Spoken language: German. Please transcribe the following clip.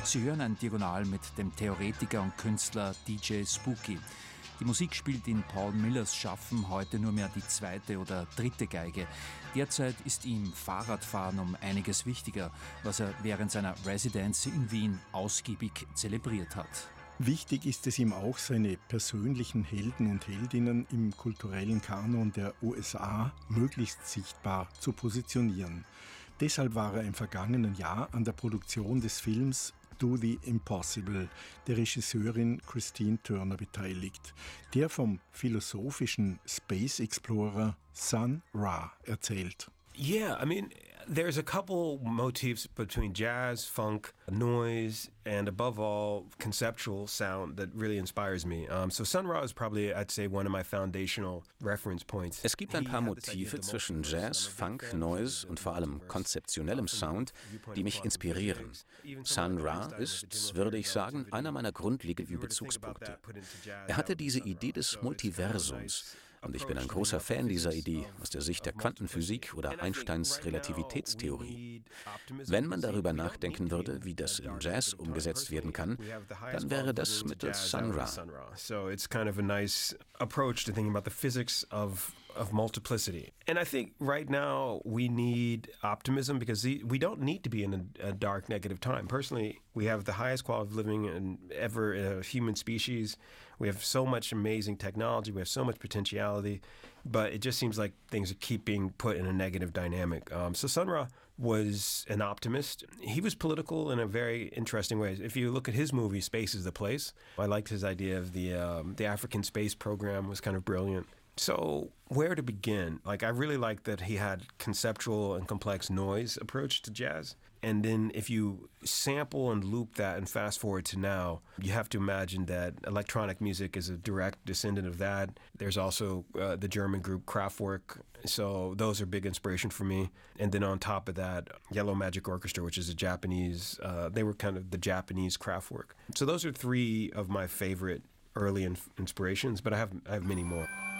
Sie hören ein Diagonal mit dem Theoretiker und Künstler DJ Spooky. Die Musik spielt in Paul Millers Schaffen heute nur mehr die zweite oder dritte Geige. Derzeit ist ihm Fahrradfahren um einiges wichtiger, was er während seiner Residency in Wien ausgiebig zelebriert hat. Wichtig ist es ihm auch, seine persönlichen Helden und Heldinnen im kulturellen Kanon der USA möglichst sichtbar zu positionieren. Deshalb war er im vergangenen Jahr an der Produktion des Films Do the Impossible der Regisseurin Christine Turner beteiligt, der vom philosophischen Space Explorer Sun Ra erzählt. Yeah, I mean, there's a couple motifs between jazz, funk, noise, and above all, conceptual sound that really inspires me. So Sun Ra is probably, I'd say, one of my foundational reference points. Es gibt ein paar Motive zwischen Jazz, Funk, Noise und vor allem konzeptionellem Sound, die mich inspirieren. Sun Ra ist, würde ich sagen, einer meiner grundlegenden Bezugspunkte. Er hatte diese Idee des Multiversums. Und ich bin ein großer Fan dieser Idee aus der Sicht der Quantenphysik oder Einsteins Relativitätstheorie. Wenn man darüber nachdenken würde, wie das im Jazz umgesetzt werden kann, dann wäre das mittels Sun Ra. So it's kind of a nice approach to thinking about the physics of multiplicity. And I think right now we need optimism because we don't need to be in a dark, negative time. Personally, we have the highest quality of living ever in a human species. We have so much amazing technology. We have so much potentiality. But it just seems like things are keep being put in a negative dynamic. So Sun Ra was an optimist. He was political in a very interesting way. If you look at his movie, Space is the Place, I liked his idea of the African space program was kind of brilliant. So where to begin? Like, I really like that he had conceptual and complex noise approach to jazz. And then if you sample and loop that and fast forward to now, you have to imagine that electronic music is a direct descendant of that. There's also the German group Kraftwerk. So those are big inspiration for me. And then on top of that, Yellow Magic Orchestra, which is a Japanese, they were kind of the Japanese Kraftwerk. So those are three of my favorite early inspirations, but I have many more.